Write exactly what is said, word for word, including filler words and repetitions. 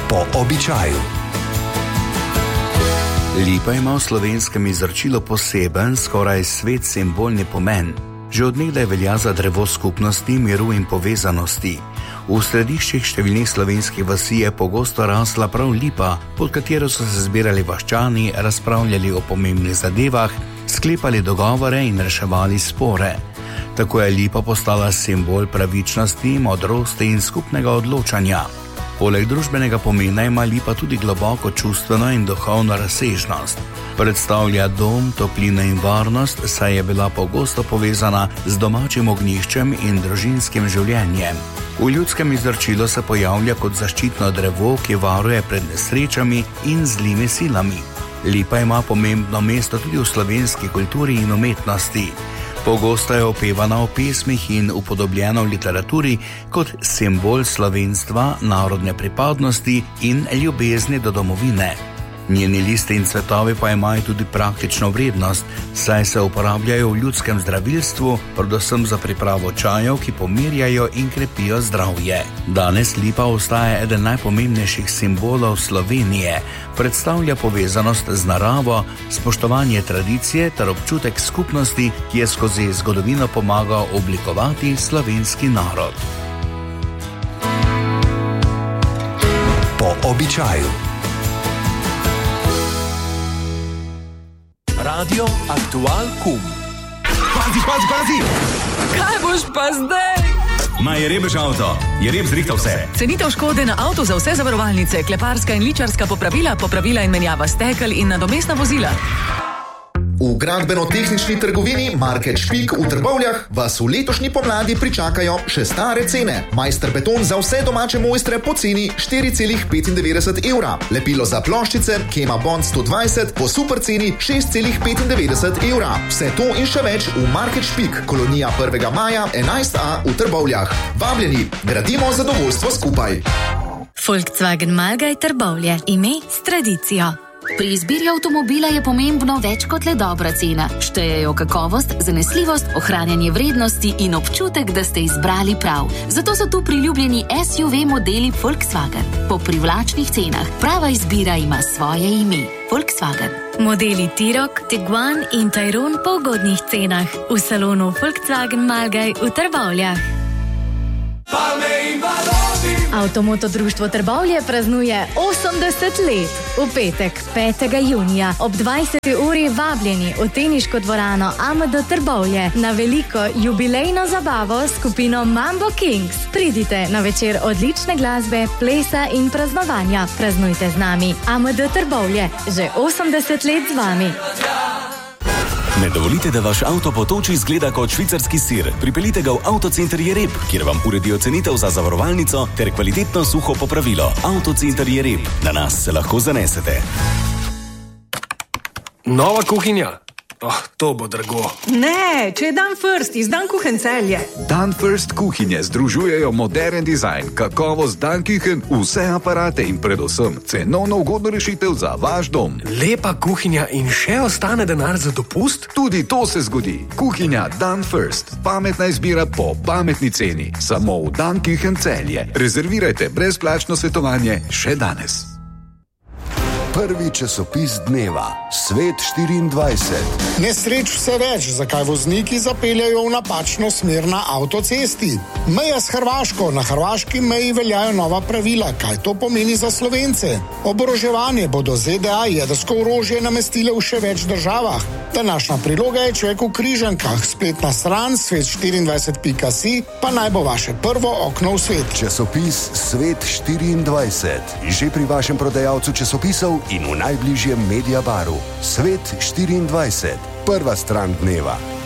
Po običaju. Lipa ima v slovenskem izročilu poseben, skoraj svet simbolni pomen. Že od nekdaj velja za drevo skupnosti, miru in povezanosti. V središčih številnih slovenskih vasi je pogosto rasla prav lipa, pod katero so se zbirali vaščani, razpravljali o pomembnih zadevah, sklepali dogovore in reševali spore. Tako je lipa postala simbol pravičnosti, modrosti in skupnega odločanja. Poleg družbenega pomena ima lipa tudi globoko čustveno in duhovno razsežnost. Predstavlja dom, toplino in varnost, saj je bila pogosto povezana z domačim ognjiščem in družinskim življenjem. V ljudskem izročilu se pojavlja kot zaščitno drevo, ki varuje pred nesrečami in zlimi silami. Lipa ima pomembno mesto tudi v slovenski kulturi in umetnosti. Pogosto je opevana v pesmih in upodobljena v literaturi kot simbol slovenstva, narodne pripadnosti in ljubezni do domovine. Njeni listi in cvetovi pa imajo tudi praktično vrednost, saj se uporabljajo v ljudskem zdravilstvu, predvsem za pripravo čajev, ki pomirjajo in krepijo zdravje. Danes lipa ostaja eden najpomembnejših simbolov Slovenije, predstavlja povezanost z naravo, spoštovanje tradicije ter občutek skupnosti, ki je skozi zgodovino pomagal oblikovati slovenski narod. Po običaju. Radio Aktual Kum. Pazi, pazi, pazi! Kaj boš pa zdaj? Ma je rebež avto, je reb zrihtal vse. Cenitev škode na avto za vse zavarovalnice, kleparska in ličarska popravila, popravila in menjava stekel in nadomestna vozila. V gradbeno-tehnični trgovini Market Špik v Trbovljah vas v letošnji pomladi pričakajo še stare cene. Majster beton za vse domače mojstre po ceni štiri cela petindevetdeset evra. Lepilo za ploščice Kema Bond sto dvajset po super ceni šest cela petindevetdeset evra. Vse to in še več v Market Špik, kolonija prvega maja enajst a v Trbovljah. Vabljeni, gradimo zadovoljstvo skupaj. Volkswagen Malgaj Trbovlje, ime s tradicijo. Pri izbiri avtomobila je pomembno več kot le dobra cena. Štejejo kakovost, zanesljivost, ohranjanje vrednosti in občutek, da ste izbrali prav. Zato so tu priljubljeni S U V modeli Volkswagen. Po privlačnih cenah. Prava izbira ima svoje ime. Volkswagen. Modeli T-Roc, Tiguan in Tayron po ugodnih cenah. V salonu Volkswagen Malgaj v Trbovljah. Avtomoto društvo Trbovlje praznuje osemdeset let. V petek, petega junija, ob dvajseti uri vabljeni v teniško dvorano A M D Trbovlje na veliko jubilejno zabavo s skupino Mambo Kings. Pridite na večer odlične glasbe, plesa in praznovanja. Praznujte z nami. A M D Trbovlje, že osemdeset let z vami. Ne dovolite, da vaš avto po toči izgleda kot švicarski sir. Pripeljite ga v Avtocenter Jereb, kjer vam uredijo cenitev za zavarovalnico ter kvalitetno suho popravilo. Avtocenter Jereb. Na nas se lahko zanesete. Nova kuhinja? Oh, to bo drago. Ne, če je Dan First iz Dan Kuchen Celje. Dan First kuhinje združujejo modern dizajn, kakovost Dan Kuchen, vse aparate in predvsem cenovno ugodno rešitev za vaš dom. Lepa kuhinja in še ostane denar za dopust? Tudi to se zgodi. Kuhinja Dan First. Pametna izbira po pametni ceni. Samo v Dan Kuchen Celje. Rezervirajte brezplačno svetovanje še danes. Prvi časopis dneva, Svet štiriindvajset. Nesreč vse več, zakaj vozniki zapeljajo v napačno smer na avtocesti. Meja s Hrvaško. Na hrvaški meji veljajo nova pravila. Kaj to pomeni za Slovence? Oboroževanje bodo Z D A jedrsko orožje namestile v še več državah. Današnja priloga je Človek v križankah. Spletna stran svet štiriindvajset pika si pa naj bo vaše prvo okno v svet. Časopis Svet štiriindvajset. Že pri vašem prodajalcu časopisov in v najbližjem Mediabaru. Svet štiriindvajset. Prva stran dneva.